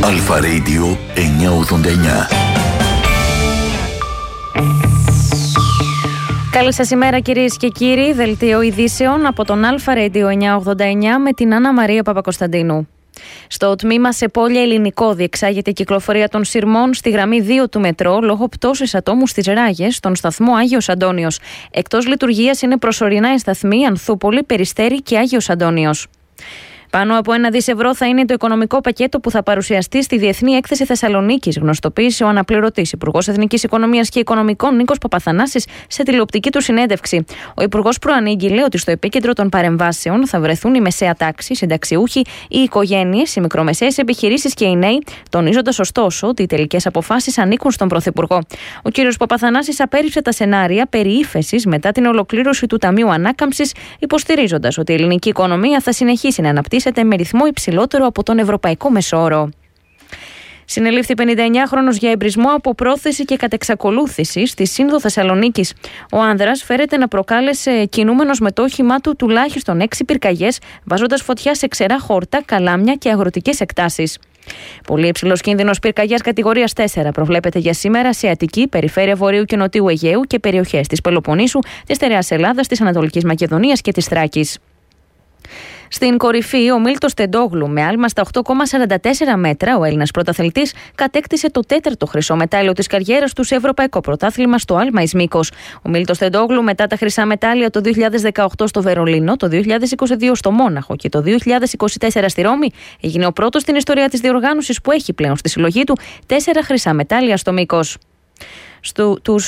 Αλφα Radio 989. Καλή σας ημέρα κυρίες και κύριοι, δελτίο ειδήσεων από τον Αλφα Radio 989 με την Άννα Μαρία Παπακοσταντίνου. Στο τμήμα σε πόλη Ελληνικό διεξάγεται η κυκλοφορία των σειρμών στη γραμμή 2 του μετρό λόγω πτώσης ατόμου στις Ράγες στον σταθμό Άγιος Αντώνιος. Εκτός λειτουργίας είναι προσωρινά οι σταθμοί Ανθούπολη, Περιστέρι και Άγιος Αντώνιος. Πάνω από 1 δις ευρώ θα είναι το οικονομικό πακέτο που θα παρουσιαστεί στη Διεθνή Έκθεση Θεσσαλονίκης, γνωστοποίησε ο αναπληρωτής Υπουργός Εθνικής Οικονομίας και Οικονομικών Νίκος Παπαθανάσης σε τηλεοπτική του συνέντευξη. Ο Υπουργός προανήγγειλε ότι στο επίκεντρο των παρεμβάσεων θα βρεθούν η μεσαία τάξη, οι συνταξιούχοι, οι οικογένειες, οι μικρομεσαίες επιχειρήσεις και οι νέοι, τονίζοντας ωστόσο ότι οι τελικές αποφάσεις ανήκουν στον Πρωθυπουργό. Ο κ. Παπαθανάσης απέρριψε τα σενάρια περί ύφεσης μετά την ολοκλήρωση του Ταμείου Ανάκαμψης, υποστηρίζοντας ότι η ελληνική οικονομία θα συνεχίσει να αναπτύσσεται με ρυθμό υψηλότερο από τον ευρωπαϊκό μεσόωρο. Συνελήφθη 59χρονος για εμπρισμό από πρόθεση και κατεξακολούθηση στη Σύνδο Θεσσαλονίκης. Ο άνδρας φέρεται να προκάλεσε κινούμενος με το όχημά του τουλάχιστον 6 πυρκαγιές, βάζοντας φωτιά σε ξερά χόρτα, καλάμια και αγροτικές εκτάσεις. Πολύ υψηλός κίνδυνος πυρκαγιάς κατηγορίας 4 προβλέπεται για σήμερα σε Αττική, περιφέρεια Βορείου και Νοτιού Αιγαίου και περιοχές της Πελοποννήσου, της Στερεάς Ελλάδας, της Ανατολικής Μακεδονίας και της Θράκης. Στην κορυφή, ο Μίλτος Τεντόγλου, με άλμα στα 8,44 μέτρα, ο Έλληνας πρωταθλητής, κατέκτησε το 4ο χρυσό μετάλλιο της καριέρας του σε ευρωπαϊκό πρωτάθλημα στο άλμα εις μήκος. Ο Μίλτος Τεντόγλου, μετά τα χρυσά μετάλλια το 2018 στο Βερολίνο, το 2022 στο Μόναχο και το 2024 στη Ρώμη, έγινε ο πρώτος στην ιστορία της διοργάνωσης που έχει πλέον στη συλλογή του 4 χρυσά μετάλλια στο μήκος. Τους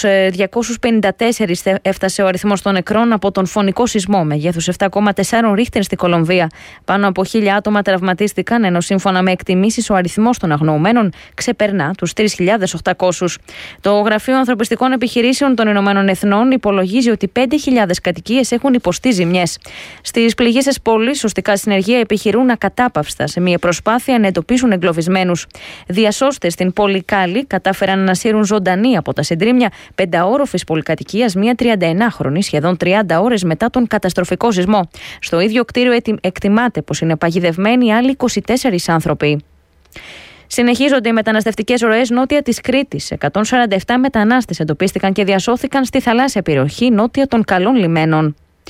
254 έφτασε ο αριθμός των νεκρών από τον φωνικό σεισμό μεγέθους 7,4 ρίχτερ στη Κολομβία. Πάνω από 1.000 άτομα τραυματίστηκαν, ενώ σύμφωνα με εκτιμήσεις ο αριθμός των αγνοωμένων ξεπερνά τους 3.800. Το Γραφείο Ανθρωπιστικών Επιχειρήσεων των Ηνωμένων Εθνών υπολογίζει ότι 5.000 κατοικίες έχουν υποστεί ζημιές. Στις πληγήσεις πόλης, σωστικά συνεργεία επιχειρούν ακατάπαυστα σε μια προσπάθεια να εντοπίσουν εγκλωβισμένους. Διασώστες στην πόλη Κάλι κατάφεραν να ανασύρουν ζωντανή από τα συντρίμμια 5όροφης πολυκατοικίας μία 39χρονη σχεδόν 30 ώρες μετά τον καταστροφικό σεισμό. Στο ίδιο κτίριο εκτιμάται πως είναι παγιδευμένοι άλλοι 24 άνθρωποι. Συνεχίζονται οι μεταναστευτικές ροές νότια της Κρήτης. 147 μετανάστες εντοπίστηκαν και διασώθηκαν στη θαλάσσια περιοχή νότια των Καλών Λιμένων.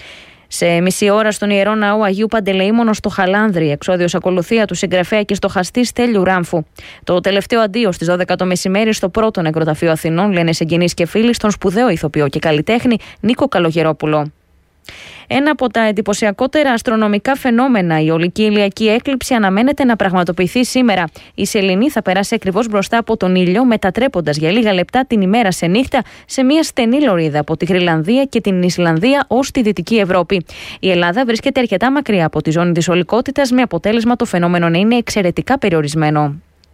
Σε μισή ώρα στον Ιερό Ναό Αγίου Παντελεήμονο στο Χαλάνδρη, εξόδιος ακολουθία του συγγραφέα και στοχαστή Στέλιου Ράμφου. Το τελευταίο αντίο στις 12 το μεσημέρι στο πρώτο νεκροταφείο Αθηνών, λένε συγγενείς και φίλοι, στον σπουδαίο ηθοποιό και καλλιτέχνη Νίκο Καλογερόπουλο. Ένα από τα εντυπωσιακότερα αστρονομικά φαινόμενα, η ολική ηλιακή έκλειψη, αναμένεται να πραγματοποιηθεί σήμερα. Η σεληνή θα περάσει ακριβώς μπροστά από τον ήλιο, μετατρέποντας για λίγα λεπτά την ημέρα σε νύχτα σε μια στενή λωρίδα από τη Γροιλανδία και την Ισλανδία ως τη Δυτική Ευρώπη. Η Ελλάδα βρίσκεται αρκετά μακριά από τη ζώνη της ολικότητας, με αποτέλεσμα το φαινόμενο να είναι εξαιρετικά περιορισμένο.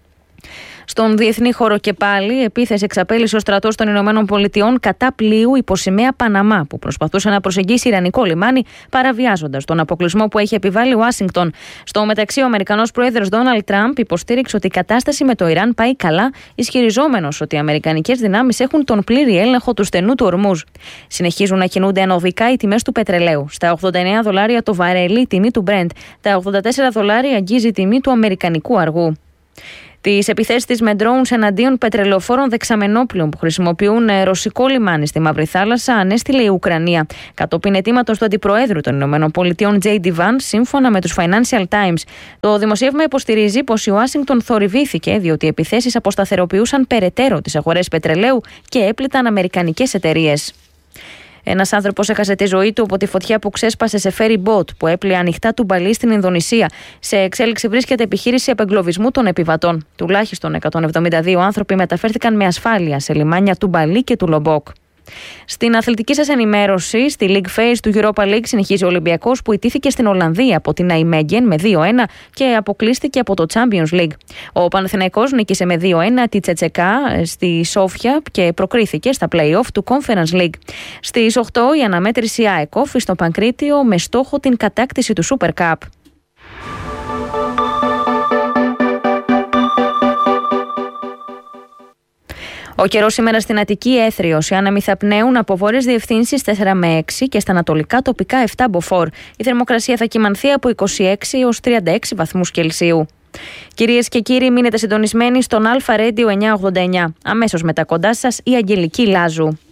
Στον διεθνή χώρο και πάλι, επίθεση εξαπέλυσε ο στρατός των Ηνωμένων Πολιτειών κατά πλοίου υποσημαία Παναμά που προσπαθούσε να προσεγγίσει Ιρανικό λιμάνι, παραβιάζοντας τον αποκλεισμό που έχει επιβάλει Ουάσιγκτον. Στο μεταξύ, ο Αμερικανός πρόεδρος Ντόναλντ Τραμπ υποστήριξε ότι η κατάσταση με το Ιράν πάει καλά, ισχυριζόμενος ότι οι αμερικανικές δυνάμεις έχουν τον πλήρη έλεγχο του στενού του Ορμούζ. Συνεχίζουν να κινούνται ανωδικά οι τιμές του πετρελαίου. Στα $89 το βαρέλι η τιμή του Brent, τα $84 αγγίζει η τιμή του αμερικανικού αργού. Τις επιθέσεις της με drones εναντίον πετρελαιοφόρων δεξαμενόπλων που χρησιμοποιούν ρωσικό λιμάνι στη Μαύρη Θάλασσα ανέστειλε η Ουκρανία. Κατόπιν αιτήματος του Αντιπροέδρου των ΗΠΑ, J.D. Vance, σύμφωνα με τους Financial Times. Το δημοσίευμα υποστηρίζει πως η Ουάσιγκτον θορυβήθηκε διότι οι επιθέσεις αποσταθεροποιούσαν περαιτέρω τις αγορές πετρελαίου και έπληταν αμερικανικές εταιρείες. Ένας άνθρωπος έχασε τη ζωή του από τη φωτιά που ξέσπασε σε ferry boat που έπλεε ανοιχτά του Μπαλί στην Ινδονησία. Σε εξέλιξη βρίσκεται επιχείρηση απεγκλωβισμού των επιβατών. Τουλάχιστον 172 άνθρωποι μεταφέρθηκαν με ασφάλεια σε λιμάνια του Μπαλί και του Λομπόκ. Στην αθλητική σας ενημέρωση, στη League Phase του Europa League συνεχίζει ο Ολυμπιακός που ιτήθηκε στην Ολλανδία από την Ναϊμέγγεν με 2-1 και αποκλείστηκε από το Champions League. Ο Παναθηναϊκός νίκησε με 2-1 τη Τσετσεκά στη Σόφια και προκρίθηκε στα play-off του Conference League. Στις 8 η αναμέτρηση ΑΕΚ Όφη στο Πανκρίτιο με στόχο την κατάκτηση του Super Cup. Ο καιρός σήμερα στην Αττική έθριος. Οι άνεμοι θα πνέουν από βόρειες διευθύνσεις 4 με 6 και στα ανατολικά τοπικά 7 μποφόρ. Η θερμοκρασία θα κυμανθεί από 26 έως 36 βαθμούς Κελσίου. Κυρίες και κύριοι, μείνετε συντονισμένοι στον Αλφα Radio 989. Αμέσως μετά κοντά σας η Αγγελική Λάζου.